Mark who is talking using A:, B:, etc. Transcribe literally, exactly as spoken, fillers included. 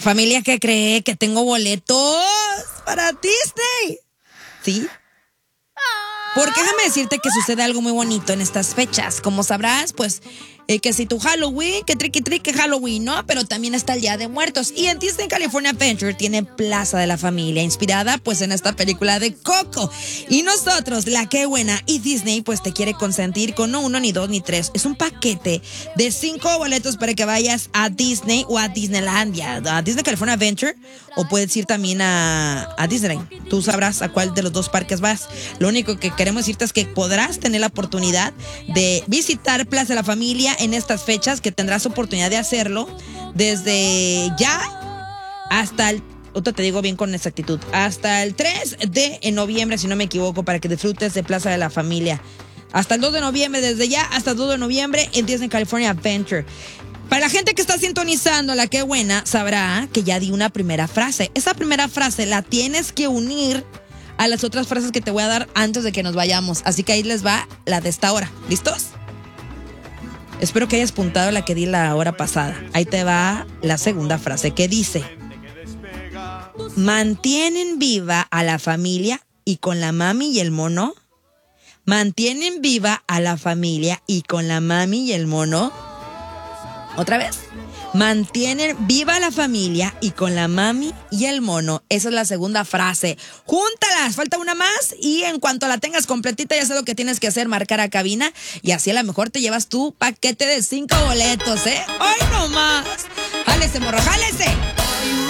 A: Familia, ¿qué cree? Que tengo boletos para Disney. ¿Sí? Porque déjame decirte que sucede algo muy bonito en estas fechas. Como sabrás, pues, eh, que si tu Halloween, que triqui triqui Halloween, ¿no? Pero también está el Día de Muertos. Y en Disney California Adventure tiene Plaza de la Familia, inspirada pues en esta película de Coco. Y nosotros, la Qué Buena y Disney, pues te quiere consentir con no uno, ni dos, ni tres. Es un paquete de cinco boletos para que vayas a Disney o a Disneylandia, a Disney California Adventure, o puedes ir también a, a Disney. Tú sabrás a cuál de los dos parques vas. Lo único que queremos decirte es que podrás tener la oportunidad de visitar Plaza de la Familia en estas fechas, que tendrás oportunidad de hacerlo desde ya hasta el, otra te digo bien con exactitud, hasta el tres de noviembre, si no me equivoco, para que disfrutes de Plaza de la Familia. Hasta el dos de noviembre, desde ya hasta el dos de noviembre en Disney California Adventure. Para la gente que está sintonizando la Qué Buena, sabrá que ya di una primera frase. Esa primera frase la tienes que unir a las otras frases que te voy a dar antes de que nos vayamos. Así que ahí les va la de esta hora. ¿Listos? Espero que hayas apuntado la que di la hora pasada. Ahí te va la segunda frase, que dice: mantienen viva a la familia y con la mami y el mono. Mantienen viva a la familia y con la mami y el mono. Otra vez. Mantienen viva la familia y con la mami y el mono. Esa es la segunda frase. Júntalas, falta una más y en cuanto la tengas completita ya sabes lo que tienes que hacer, marcar a cabina y así a lo mejor te llevas tu paquete de cinco boletos, ¿eh? ¡Ay, no más! ¡Jálese, morro, jálese!